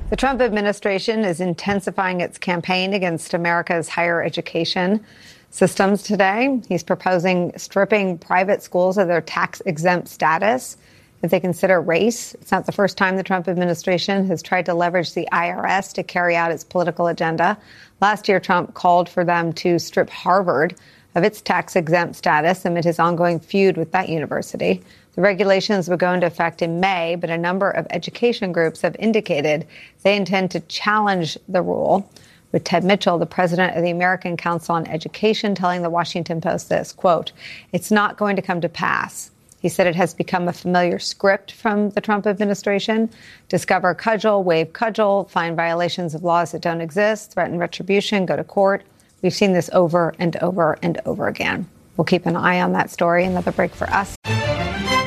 The Trump administration is intensifying its campaign against America's higher education systems today. He's proposing stripping private schools of their tax-exempt status if they consider race. It's not the first time the Trump administration has tried to leverage the IRS to carry out its political agenda. Last year, Trump called for them to strip Harvard of its tax-exempt status amid his ongoing feud with that university. The regulations would go into effect in May, but a number of education groups have indicated they intend to challenge the rule, with Ted Mitchell, the president of the American Council on Education, telling the Washington Post this, quote, "It's not going to come to pass." He said it has become a familiar script from the Trump administration. Discover, cudgel, waive, cudgel, find violations of laws that don't exist, threaten retribution, go to court. We've seen this over and over and over again. We'll keep an eye on that story. Another break for us.